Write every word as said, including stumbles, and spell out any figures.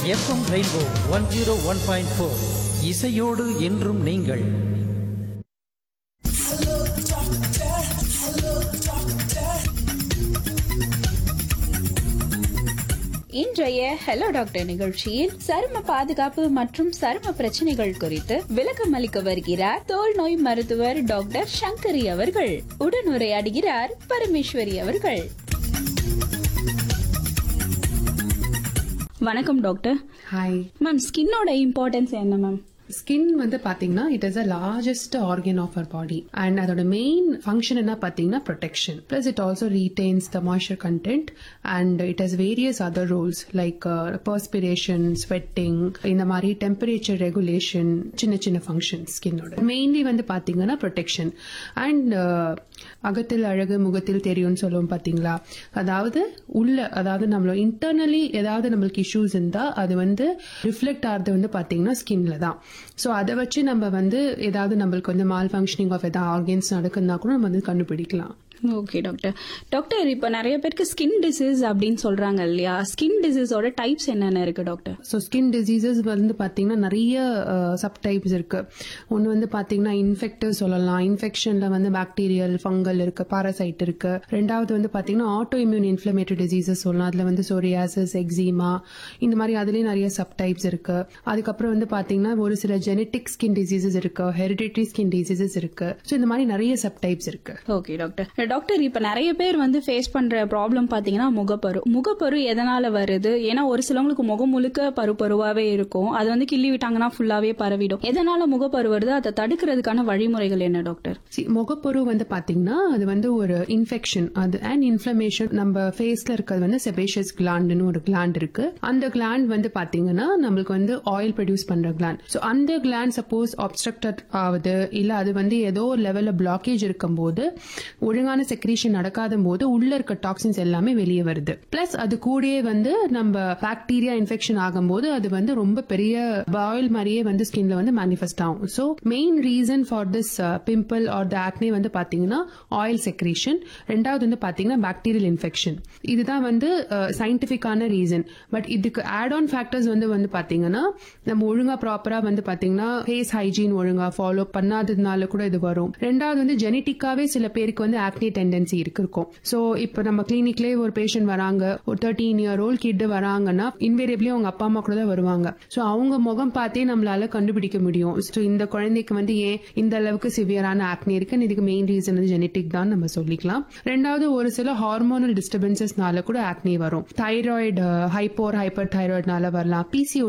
FM rainbow one zero one point four இசையோடு என்றும் நீங்கள். இன்றைய ஹலோ டாக்டர் நிகழ்ச்சியில் சரும பாதுகாப்பு மற்றும் சரும பிரச்சனைகள் குறித்து விளக்கம் அளிக்க வருகிறார் தோல் நோய் மருத்துவர் டாக்டர் சங்கரி அவர்கள். உடனுரையாடுகிறார் பரமேஸ்வரி அவர்கள். வணக்கம் டாக்டர். ஹாய் மேம், ஸ்கின்னோட இம்பார்ட்டன்ஸ் என்ன மேம்? ஸ்கின் வந்து பாத்தீங்கன்னா it is the largest organ of our body and அதோட மெயின் ஃபங்க்ஷன் என்ன பாத்தீங்கன்னா protection. Plus it also retains the moisture content and it has various other Rolle's like perspiration, sweating, இந்த மாதிரி temperature regulation, சின்ன சின்ன function ஸ்கின்னோட. Mainly வந்து பாத்தீங்கன்னா protection and அகத்தில் அழகு முகத்தில் தெரியும்னு சொல்லுவோம் பாத்தீங்களா. அதாவது உள்ள, அதாவது நம்மள இன்டர்னலி ஏதாவது நம்மளுக்கு இஷ்யூஸ் இருந்தா அது வந்து ரிஃப்ளெக்ட் ஆகிறது வந்து பாத்தீங்கன்னா ஸ்கின்ல தான். சோ அதை வச்சு நம்ம வந்து ஏதாவது நம்மளுக்கு வந்து மால் ஃபங்க்ஷனிங் ஆஃப் ஏதாவது ஆர்கன்ஸ் நடக்குதுன்னா கூட நம்ம வந்து கண்டுபிடிக்கலாம். Okay doctor. டாக்டர், இப்ப நிறைய பேருக்கு ஸ்கின் டிசீஸ் அப்படின்னு சொல்றாங்க இல்லையா? ஸ்கின் டிசீஸோட டைப்ஸ் என்னென்ன இருக்கு டாக்டர்? ஸோ ஸ்கின் டிசீசஸ் வந்து பாத்தீங்கன்னா நிறைய சப் டைப்ஸ் இருக்கு. ஒன்னு வந்து பாத்தீங்கன்னா இன்ஃபெக்டிவ் சொல்லலாம். இன்ஃபெக்ஷன்ல வந்து பாக்டீரியல், ஃபங்கல் இருக்கு, பாராசைட் இருக்கு. ரெண்டாவது வந்து பாத்தீங்கன்னா ஆட்டோ இம்யூன் இன்ஃபிளமேட்டரி டிசீசஸ் சொல்லலாம். அதுல வந்து சோரியாசிஸ், எக்ஸிமா, இந்த மாதிரி அதுலயும் நிறைய சப் டைப்ஸ் இருக்கு. அதுக்கப்புறம் வந்து பாத்தீங்கன்னா ஒரு சில ஜெனட்டிக் ஸ்கின் டிசீசஸ் இருக்கு, ஹெரிடிட்டரி ஸ்கின் டிசீசஸ் இருக்கு. ஸோ இந்த மாதிரி நிறைய சப் டைப்ஸ் இருக்கு. Okay doctor. டாக்டர், இப்ப நிறைய பேர் வந்து ஃபேஸ் பண்ற ப்ராப்ளம் பாத்தீங்கன்னா முகப்பரு. முகப்பரு எதனால வருது? ஏன்னா ஒரு சிலவங்களுக்கு முகம் முழுக்க பருப்பருவாவே இருக்கும். அது வந்து கிள்ளி விட்டாங்கன்னா ஃபுல்லாவே பரவிடும். எதனால முகப்பரு வருது? அதை தடுக்கிறதுக்கான வழிமுறைகள் என்ன டாக்டர்? முகப்பரு வந்து பாத்தீங்கன்னா அது வந்து ஒரு இன்ஃபெக்ஷன் அது அண்ட் இன்ஃபிளமேஷன். நம்ம ஃபேஸ்ல இருக்கிறது வந்து செபேஷியஸ் கிளாண்ட்னு ஒரு கிளாண்ட் இருக்கு. அந்த கிளாண்ட் வந்து பாத்தீங்கன்னா நம்மளுக்கு வந்து ஆயில் ப்ரொடியூஸ் பண்ற கிளாண்ட். சோ அந்த கிளாண்ட் சப்போஸ் ஆப்ஸ்ட்ரக்டட் ஆகுது, இல்ல அது வந்து ஏதோ ஒரு லெவல்ல பிளாக்கேஜ் இருக்கும் போது, ஒழுங்கான செக்ரீஷன் நடக்காத போது உள்ள இருக்க டாக்ஸின்ஸ் எல்லாமே வெளியே வருது. பிளஸ் அது கூடயே வந்து நம்ம பாக்டீரியா இன்ஃபெக்ஷன் ஆகும்போது அது வந்து ரொம்ப பெரிய பாயில் மாதிரியே வந்து ஸ்கின்ல வந்து மேனிஃபெஸ்ட் ஆகும். So main reason for this pimple R the acne வந்து பாத்தீங்கன்னா ஆயில் செக்ரீஷன். ரெண்டாவது வந்து பாத்தீங்கன்னா பாக்டீரியல் இன்ஃபெக்ஷன். இதுதான் வந்து சயின்டிபிக்கான ரீசன். பட் இதுக்கு ஆட் ஆன் ஃபேக்டர்ஸ் வந்து வந்து பாத்தீங்கன்னா நம்ம ஒழுங்கா ப்ராப்பரா வந்து பாத்தீங்கன்னா ஃபேஸ் ஹைஜீன் ஒழுங்கா ஃபாலோ பண்ணாததுனால கூட இது வரும். ரெண்டாவது வந்து ஜெனட்டிக்காவே சில பேருக்கு வந்து ஆக்னே டெண்டன்சி இருக்கும். சோ இப்ப நம்ம கிளினிக்லயே ஒரு பேஷண்ட் வராங்க, ஒரு தேர்ட்டீன் இயர் ஓல்ட் கிட் வராங்கன்னா இன்வேரியபிளி அவங்க அப்பா அம்மா கூட தான் வருவாங்க. சோ அவங்க முகம் பார்த்தே நம்மளால கண்டுபிடிக்க முடியும். சோ இந்த குழந்தைக்கு வந்து ஏன் இந்த அளவுக்கு சிவியரான ஆக்னே இருக்கு, இதுக்கு மெயின் ரீசன் வந்து ஜெனட்டிக் தான் நம்ம சொல்லிக்கலாம். ரெண்டாவது ஒரு சில ஹார்மோனல் டிஸ்டர்பன்சஸ்னால கூட ஆக்னே வரும். தைராய்டு ஹைப்போ ஹைப்பர் தைராய்டுனால வரலாம், பிசிஓ